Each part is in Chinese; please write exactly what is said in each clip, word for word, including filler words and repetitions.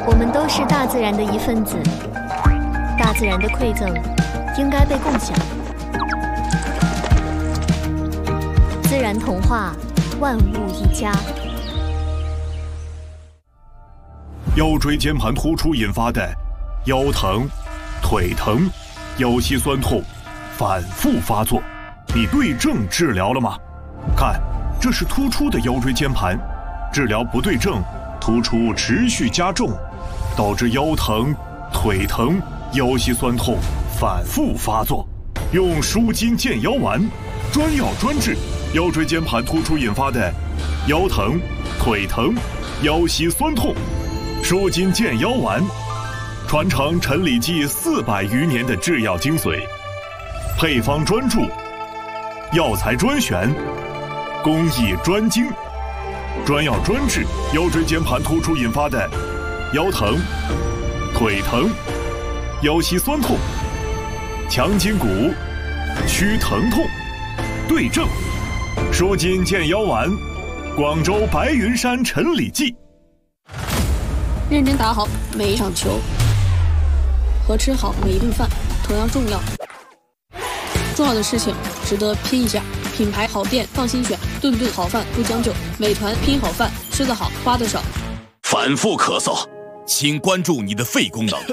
我们都是大自然的一份子，大自然的馈赠应该被共享。自然童话，万物一家。 腰椎间盘突出引发的腰疼、腿疼、腰膝酸痛反复发作，你对症治疗了吗？看，这是突出的腰椎间盘，治疗不对症，突出持续加重，导致腰疼、腿疼、腰膝酸痛反复发作。用舒筋健腰丸，专药专治腰椎间盘突出引发的腰疼、腿疼、腰膝酸痛。舒筋健腰丸，传承陈李济四百余年的制药精髓，配方专注，药材专选，工艺专精，专药专治腰椎间盘突出引发的腰疼、腿疼、腰膝酸痛，强筋骨，祛疼痛，对症，舒筋健腰丸，广州白云山陈李济。 认真打好每一场球，和吃好每一顿饭同样重要。重要的事情值得拼一下，品牌好店放心选，顿顿好饭不将就。美团拼好饭，吃得好，花得少。 反复咳嗽，请关注你的肺功能。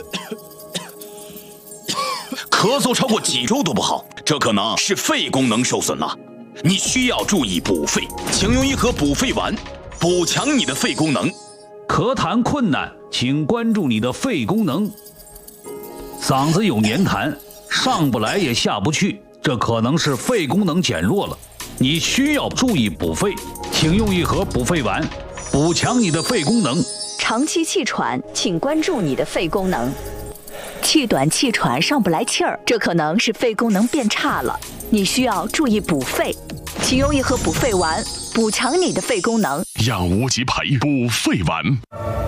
咳嗽超过几周都不好，这可能是肺功能受损了，你需要注意补肺，请用一盒补肺丸，补强你的肺功能。 咳痰困难，请关注你的肺功能。嗓子有黏痰，上不来也下不去，这可能是肺功能减弱了，你需要注意补肺，请用一盒补肺丸，补强你的肺功能。 长期气喘，请关注你的肺功能。气短气喘上不来气儿，这可能是肺功能变差了，你需要注意补肺，请用一盒补肺丸，补强你的肺功能。 让无极牌补肺丸。